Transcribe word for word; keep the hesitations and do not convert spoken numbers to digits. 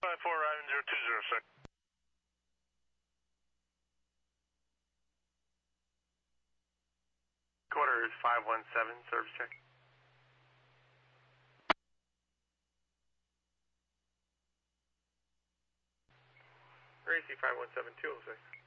five four, Ryan zero two zero six. Quarter is five one seven, service check. Gracie five one seven two oh six.